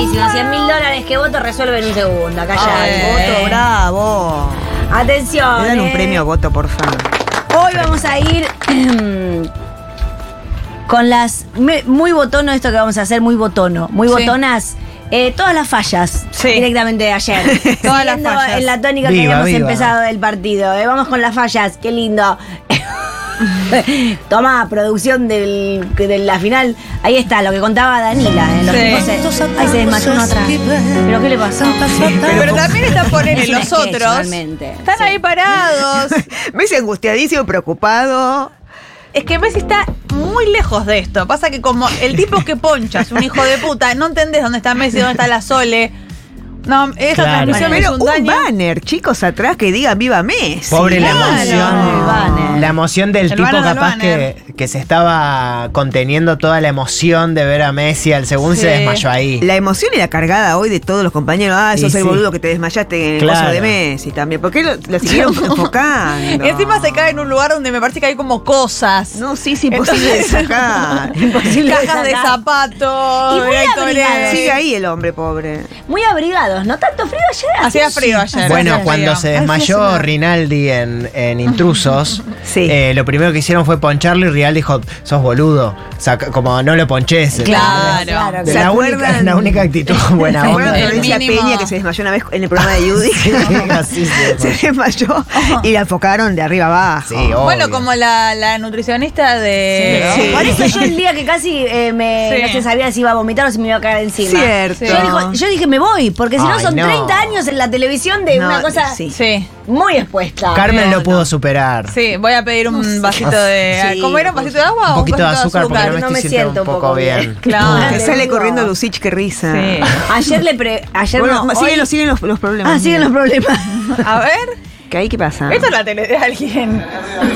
Facilísimo, $100.000 que voto resuelve en un segundo. Acá ya. Voto, bravo. Atención. Le dan un premio a voto, por favor. Hoy vamos a ir con las... Muy botono esto que vamos a hacer, muy botono. Muy botonas. Todas las fallas directamente de ayer. Todas las fallas. En la tónica que habíamos empezado del partido. Vamos con las fallas, qué lindo. Toma, producción de la final. Ahí está, lo que contaba Danila. Ahí se desmayó uno atrás. ¿Pero qué le pasó? Pero también están por él, los otros. Están ahí parados. Messi angustiadísimo, preocupado. Es que Messi está muy lejos de esto. Pasa que como el tipo que poncha es un hijo de puta, no entendés dónde está Messi, dónde está la Sole. No, esta transmisión pero es un daño. Banner, chicos, atrás que digan viva Messi. Pobre la emoción. La emoción del tipo capaz que se estaba conteniendo toda la emoción de ver a Messi. Al segundo se desmayó ahí. La emoción era cargada hoy de todos los compañeros. Sos el boludo que te desmayaste en el caso de Messi también. ¿Por qué lo siguieron enfocando? Y encima se cae en un lugar donde me parece que hay como cosas. No, sí, es imposible de sacar. Imposible cajas de zapatos. Y muy abrigado. Sigue ahí el hombre, pobre. Muy abrigado. ¿No tanto frío ayer? Hacía frío ayer. Bueno, cuando se desmayó Rinaldi en Intrusos, lo primero que hicieron fue poncharlo y Rial dijo, sos boludo. Como no lo ponches. Claro. La única actitud buena onda. onda. Florencia Peña, que se desmayó una vez en el programa de Judy. Se desmayó y la enfocaron de arriba abajo. Sí, bueno, como la nutricionista de... Por eso yo el día que casi no se sabía si iba a vomitar o si me iba a caer encima. Cierto. Yo dije, me voy, porque si no son 30 años en la televisión de una cosa muy expuesta. Carmen lo pudo superar. Sí, voy a pedir un vasito de... ¿Cómo era? ¿Un vasito de agua un o poquito de azúcar? Porque no me siento un poco bien. Claro. Que sale corriendo Lucich, qué risa. Sí. Ayer bueno, siguen los problemas. Siguen los problemas. A ver. ¿Qué pasa? Esto es la tele de alguien.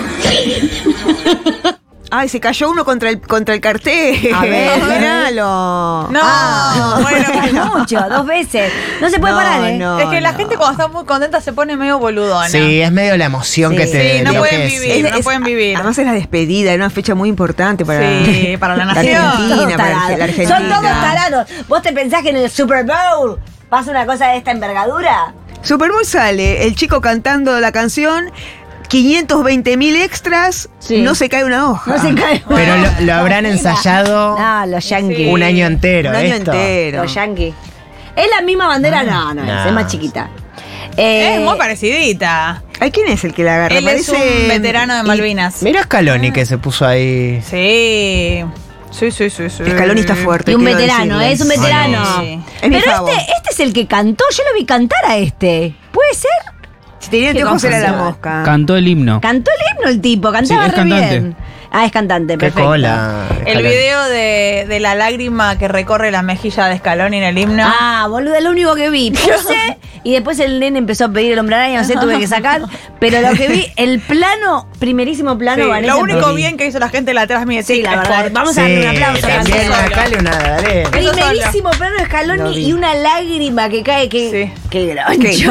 Ay, se cayó uno contra el cartel. A ver, míralo. No, bueno, mucho, 2 veces. No se puede parar, ¿eh? Es que la gente cuando está muy contenta se pone medio boludona. Sí, es medio la emoción que te... Sí, no pueden vivir. Además es la despedida, era una fecha muy importante para la nación. Argentina, para la Argentina. Son todos tarados. ¿Vos te pensás que en el Super Bowl pasa una cosa de esta envergadura? Super Bowl sale, el chico cantando la canción... 520.000 extras, no se cae una hoja. No se cae una Pero lo habrán ensayado los yankees. un año entero. Los yankees. ¿Es la misma bandera? No, es más chiquita. Es muy parecidita. Ay, ¿quién es el que la agarra? Él es un veterano de Malvinas. Mira Scaloni que se puso ahí. Sí. Scaloni está fuerte. Y un veterano, es un veterano. Sí. Pero este es el que cantó. Yo lo vi cantar a este. ¿Puede ser? Si tenía anteojos era la mosca. Cantó el himno. Cantó el himno el tipo, cantaba es re cantante. bien. Es cantante, Qué perfecto. cola. El video de la lágrima que recorre la mejilla de Scaloni en el himno. Boluda, lo único que vi. Puse y después el nene empezó a pedir el hombre araña, no sé, tuve que sacar. Pero lo que vi, el plano, primerísimo plano, Vanessa. Lo único bien que hizo la gente la transmisión. Sí, la verdad. Vamos a darle un aplauso a también dale dale. Primerísimo plano de Scaloni y una lágrima que cae. Qué groncho.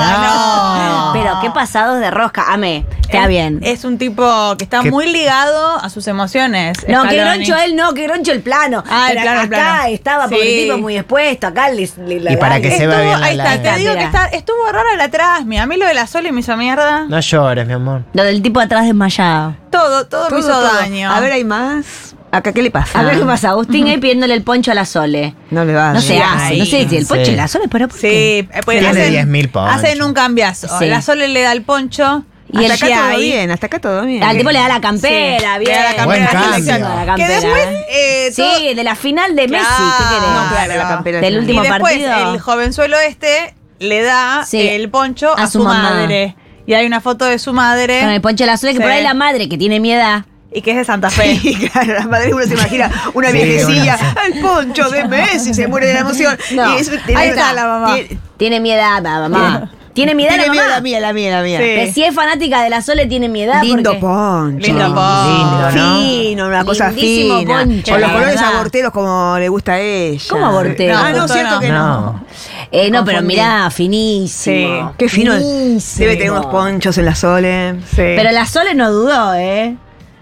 No. Pero qué pasados de rosca. Amé. Está bien. Es un tipo que está muy ligado a sus emociones. No, Scaloni. qué groncho él, no, qué groncho el plano. El plano, acá estaba, porque el tipo muy expuesto, acá le y para que se vea bien ahí está, te digo que estuvo rara la Trasmi. A mí lo de la Sole me hizo mierda. No llores, mi amor. Lo del tipo atrás desmayado. Todo me hizo daño. A ver, hay más. ¿Acá qué le pasa? A ver qué pasa. Agustín ahí pidiéndole el poncho a la Sole. No le va. No se hace. No sé si el poncho de la Sole, pero ¿por qué? Sí, pues tiene 10.000 ponchos. Hacen un cambiazo. Sí. La Sole le da el poncho. Y hasta acá todo bien. Al tipo le da la campera, bien. Le da la campera. Que después... sí, de la final de Messi. ¿Qué querés? No, claro, la campera. Del último y después, partido. el jovenzuelo le da el poncho a su madre. Y hay una foto de su madre. Con el poncho de la Sole, que por ahí la madre, que tiene mi edad. Y que es de Santa Fe. Sí, claro, la madre uno se imagina una viejecilla, el poncho de Messi, se muere de la emoción. No, ahí está la mamá. Tiene mi edad, mamá. Tiene mi edad la mamá. La mía. Sí. Que si es fanática de la Sole, tiene mi edad. Lindo poncho. Lindo poncho. Fino, una cosa Lindísimo fina. poncho, Con los la colores verdad. aborteros como le gusta a ella. ¿Cómo abortero? No, cierto que no. No, pero mirá, finísimo. Sí. Qué fino. Finísimo. Debe tener unos ponchos en la Sole. Sí. Pero la Sole no dudó, ¿eh?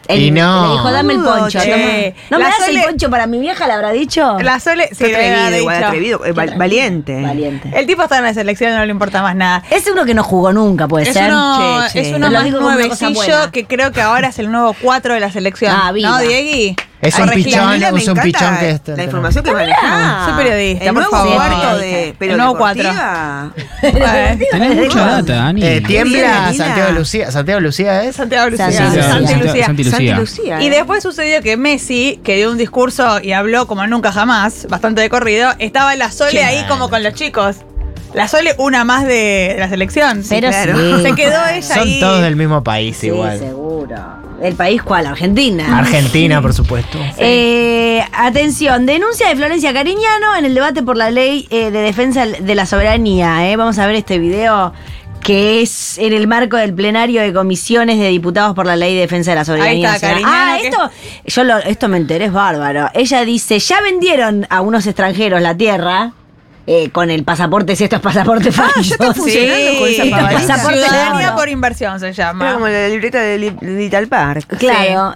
Y no. Le dijo, dame el poncho. Che. ¿No me La das Sole- el poncho para mi vieja? ¿Le habrá dicho? La Sole, sí, Fue le había atrevido, igual dicho. atrevido, valiente. Valiente. El tipo está en la selección, no le importa más nada. Es uno que no jugó nunca, puede Es ser. uno, Che, es uno Lo más digo como una cosa nuevecillo buena. que creo que ahora es el nuevo 4 de la selección. Ah, viva. ¿No, Diegui? Es un Corregime. pichón, Mira, me es un encanta pichón que está. la información que maneja. Soy periodista, El por nuevo favor. cuarto de El nuevo cuatro. deportiva. Bueno, Tenés mucha data, Ani. Tiembla Bien, Santiago Lucía. Santiago Lucía es. Santiago Lucía. Santi Santi Lucía. Lucía. Santi Santi Lucía. Lucía. Y después sucedió que Messi, que dio un discurso y habló como nunca jamás, bastante de corrido, estaba la Sole ahí como con los chicos. La Sole, una más de la selección. Pero claro. sí. Se quedó ella Son ahí. todos del mismo país Sí, igual. seguro. ¿El país cuál? Argentina. Argentina, por supuesto. Atención, denuncia de Florencia Cariñano en el debate por la ley de defensa de la soberanía. Vamos a ver este video que es en el marco del plenario de comisiones de diputados por la ley de defensa de la soberanía. Ahí está, nacional. Cariñano, esto me enteré, es bárbaro. Ella dice, ya vendieron a unos extranjeros la tierra. Con el pasaporte, si esto es pasaporte falso. ya está funcionando con esa Sí, pavadita. Pasaporte de ciudadanía oro. por inversión se llama. Era como la libreta de Little Park. Claro,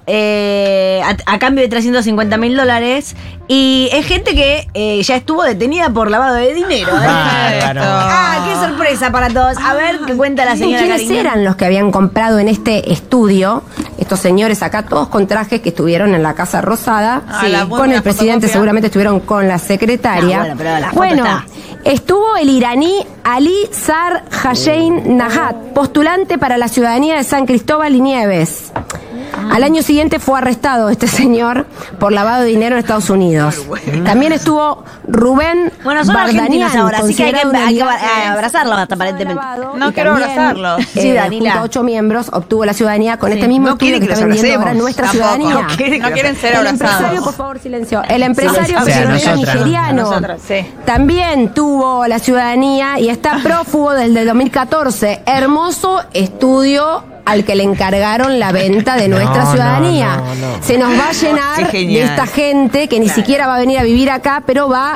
a cambio de $350.000. Y es gente que ya estuvo detenida por lavado de dinero. Bárbaro. Qué sorpresa para todos. A ver qué cuenta la señora ¿Quiénes Cariñano. eran los que habían comprado en este estudio? Estos señores acá, todos con trajes que estuvieron en la Casa Rosada, Ah, la buena con el presidente, fotocopia. seguramente estuvieron con la secretaria. No, bueno, pero la foto está. Estuvo el iraní Ali Sar Hussein Nahat, postulante para la ciudadanía de San Cristóbal y Nieves. Al año siguiente fue arrestado este señor por lavado de dinero en Estados Unidos. También estuvo Rubén Bueno, son Bardanian, argentinos ahora, así que hay que considerado abrazarlos aparentemente. No y quiero también, abrazarlos. Sí, Danila. junto a 8 miembros obtuvo la ciudadanía con este mismo No estudio quieren que que está los vendiendo ahora abracemos. nuestra Tampoco. ciudadanía. No quieren ser El empresario, abrazados. por favor, silencio. El empresario O sea, periodista nosotras, ¿no? nigeriano Nosotras, sí. también tuvo la ciudadanía y está prófugo desde el 2014. Hermoso estudio al que le encargaron la venta de nuestra No, ciudadanía. no. Se nos va a llenar Qué de genial. esta gente que ni siquiera va a venir a vivir acá, pero va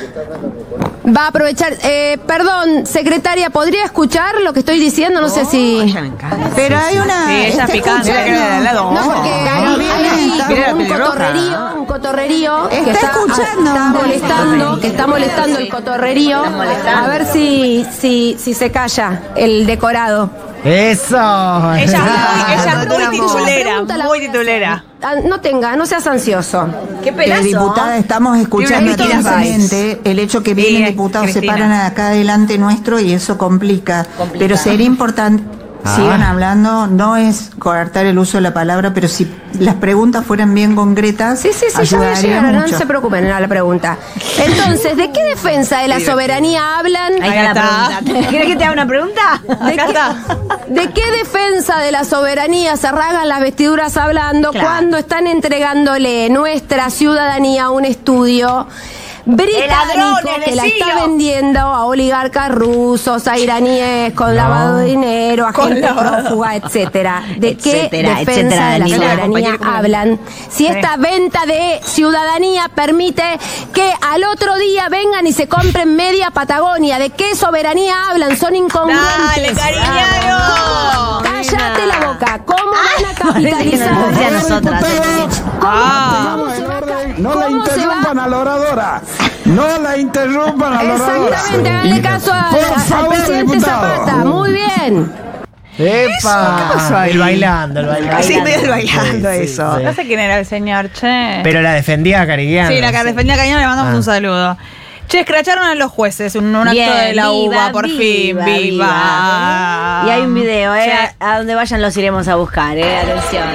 a aprovechar. Perdón, secretaria, ¿podría escuchar lo que estoy diciendo? No sé si... Ella me encanta. Pero hay una. Sí, ella está picante. Mira que era de al lado. No, porque hay Mira la un pelirroja. cotorrerío que Está escuchando. que está molestando el cotorrerío. A ver si se calla el decorado. Eso. Ella es muy La titulera, pregunta la muy voy a titulera. hacer. No seas ansioso. Qué pedazo. Diputada, estamos escuchando Tiene unas atentamente el hecho que vienen Sí, diputados, Cristina. se paran acá delante nuestro y eso complica. Pero sería importante, sigan hablando, no es coartar el uso de la palabra, pero si las preguntas fueran bien concretas, Sí, ya voy a ayudaría llegar, no mucho. se preocupen a la pregunta. Entonces, ¿de qué defensa de la soberanía hablan? Ahí está la está. pregunta. ¿Quieres que te haga una pregunta? Acá está. ¿De qué defensa de la soberanía se rasgan las vestiduras hablando Claro. cuando están entregándole nuestra ciudadanía a un estudio británico ladrones, que la decilo. está vendiendo a oligarcas rusos, a iraníes con lavado de dinero, a gente prófuga, etcétera? ¿De qué Etcétera, defensa etcétera, de la Daniela. soberanía hablan? Si esta venta de ciudadanía permite que al otro día vengan y se compren media Patagonia, ¿de qué soberanía hablan? Son incongruentes. Dale, Cariñano. Cállate la boca. ¿Cómo van a capitalizar? Nos decía a nosotras. ¿Cómo se va a No la ¿Cómo se interrumpan va? a la oradora. No la interrumpan a la oradora. Exactamente, háganle caso Por al favor, presidente diputado. Zapata. Muy bien. ¡Epa! ¿Qué pasó ahí? El bailando. Sí, medio bailando Sí, sí, eso. sí. No sé quién era el señor, che. Pero la defendía Cariñano. Sí, la que defendía a Cañón le mandamos un saludo. Che, escracharon a los jueces un acto Bien, de la viva, uva, por fin, viva. Y hay un video, Sí. a donde vayan los iremos a buscar, atención.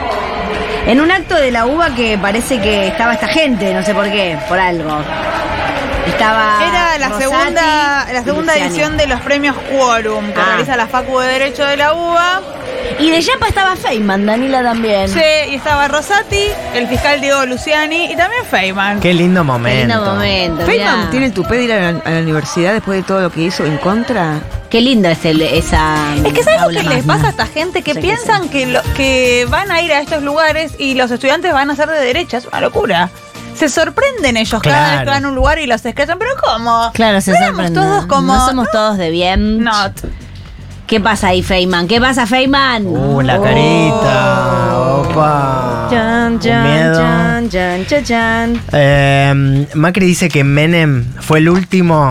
En un acto de la uva que parece que estaba esta gente, no sé por qué, por algo. Estaba Era la Rosati segunda y Luciani. edición de los premios Quórum que realiza la Facu de Derecho de la UBA. Y de Yapa estaba Feynman, Danila también. Sí, y estaba Rosati, el fiscal Diego Luciani y también Feynman. Qué lindo Qué momento. lindo momento. Feynman mirá. tiene el tupé de ir a la universidad después de todo lo que hizo en contra. Qué lindo es esa. Es que ¿sabes lo aula que les magna? pasa a esta gente? Que No sé qué piensan que van a ir a estos lugares y los estudiantes van a ser de derecha. Es una locura. Se sorprenden ellos cada Claro. vez que van a un lugar y los escrachan. ¿Pero cómo? Claro, se ¿No éramos sorprenden. todos como... No somos todos de bien. Not. ¿Qué pasa ahí, Feynman? ¿Qué pasa, Feynman? La carita. Upa. Chan, chan, Un miedo. chan, chan, chan, chan. Macri dice que Menem fue el último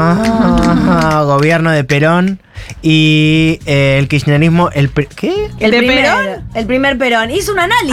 gobierno de Perón y el kirchnerismo, ¿qué? El ¿De primer, Perón? el primer Perón. Hizo un análisis.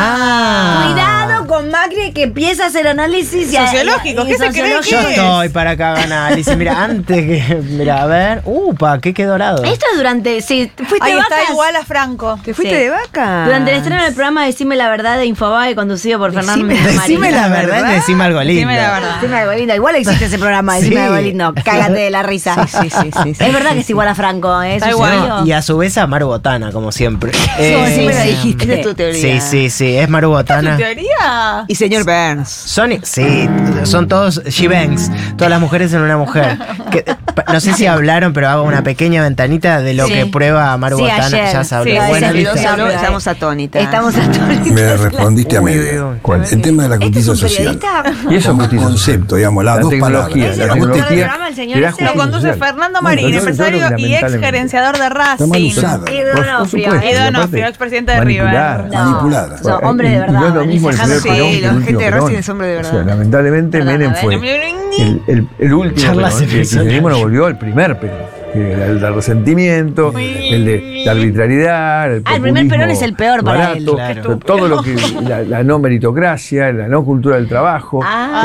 Cuidado con Macri que empieza a hacer análisis. Sociológico, ¿qué se cree Yo que estoy para que haga análisis. Mira, antes que. Mira, a ver. Upa, qué dorado. Esto es durante. Sí, fuiste Ahí de está vacas. igual a Franco. ¿Te fuiste Sí. de vaca? Durante el estreno del programa Decime la Verdad de Infobae, conducido por Fernando Marina. Decime la verdad, decime algo lindo. Decime la verdad. Decime algo lindo. Igual existe ese programa, Decime Sí. algo lindo. Cágate de la risa. Sí. Es verdad que es igual a Franco, ¿eh? Está ¿Su igual. serio? Y a su vez a Maru Botana, como siempre. sí me lo dijiste. Esa es tu teoría. Sí, es Maru ¿Tu Botana. teoría? Y señor Burns. Son todos she-bangs, todas las mujeres en una mujer. No sé si hablaron, pero hago una pequeña ventanita de lo Sí. que prueba Maru Sí, Botana. ayer. Ya se habló. Sí, Bueno, ese listo. video se habló. Estamos atónitas. Estamos atónitos. Me respondiste a Uy, media. uy, uy. ¿Cuál? El tema de la ¿Este es justicia un social. periodista? Y eso es Como justicia. concepto, digamos, las La dos tecnología, palabras. ¿Es la el La conductor del tecnología. programa, el señor será ese? Lo justicia conduce social. Fernando No, Marín, yo creo que empresario y ex lamentablemente. gerenciador de Está mal Racing. usada. Y Donofrio. supuesto. Y Donofrio, aparte, expresidente de River. manipulada. No. Manipulada. Son hombre de Y verdad. no es lo mismo el Alejandro primer Perón Sí, que la el gente último de Racing Perón. es hombre de O sea, verdad. lamentablemente Perdón, Menem a ver. fue el último Charlas Perón. El episodios. kirchnerismo no volvió al primer Perón. El del resentimiento, el de la arbitrariedad, el el primer Perón es el peor para él. Claro. todo lo que la no meritocracia, la no cultura del trabajo.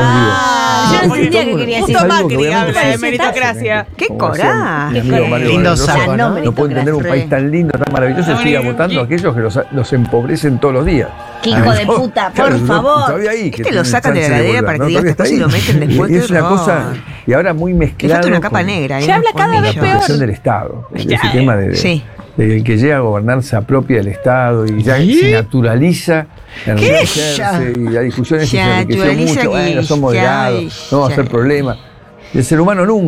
yo no entendía qué quería decir. Justo Es algo que Macri obviamente habla de se- meritocracia. ¡Qué Como decía coraje! mi amigo Mario Lindo Vargas saco, Llosa, ¿no? no puede entender un país tan lindo, tan maravilloso y siga votando a aquellos que los empobrecen todos los días. Qué hijo de puta, por favor. Todavía ahí, Este lo tiene sacan de la chance heladera volver, para que ¿no? digas Todavía después está y lo ahí. meten después, Y es qué una horror. cosa, y ahora muy Le mezclado falta una capa con negra. Se habla cada vez la peor. protección del Estado. Ya, Ese tema de Sí. el que llega a gobernar se apropia del Estado y ya se naturaliza enriquecerse, y la discusión es que se enriqueció naturaliza mucho, que bueno, son ya, moderados, no va a ser problema. Y el ser humano nunca